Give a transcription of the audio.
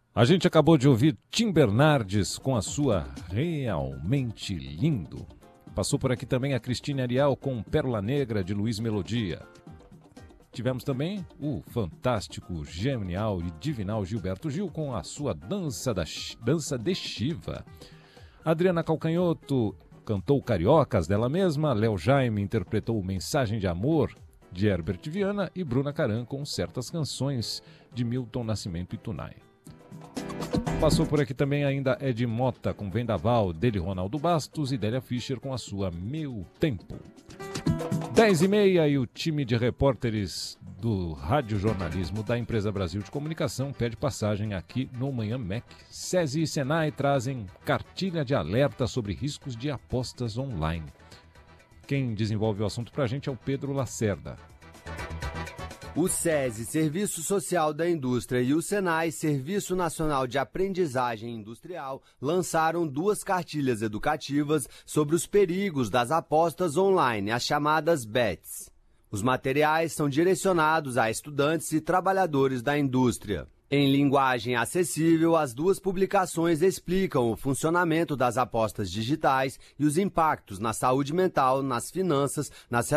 A gente acabou de ouvir Tim Bernardes com a sua Realmente Lindo. Passou por aqui também a Cristina Ariel com Pérola Negra, de Luiz Melodia. Tivemos também o fantástico, genial e divinal Gilberto Gil com a sua Dança de Shiva. Adriana Calcanhoto cantou Cariocas dela mesma, Léo Jaime interpretou Mensagem de Amor, de Herbert Viana, e Bruna Caran com Certas Canções, de Milton Nascimento e Tunay. Passou por aqui também ainda Ed Mota com Vendaval, dele Ronaldo Bastos, e Délia Fischer com a sua Meu Tempo. 10h30 e o time de repórteres do radiojornalismo da Empresa Brasil de Comunicação pede passagem aqui no Manhã MEC. SESI e Senai trazem cartilha de alerta sobre riscos de apostas online. Quem desenvolve o assunto para a gente é o Pedro Lacerda. O SESI, Serviço Social da Indústria, e o SENAI, Serviço Nacional de Aprendizagem Industrial, lançaram 2 cartilhas educativas sobre os perigos das apostas online, as chamadas BETs. Os materiais são direcionados a estudantes e trabalhadores da indústria. Em linguagem acessível, as 2 publicações explicam o funcionamento das apostas digitais e os impactos na saúde mental, nas finanças, nas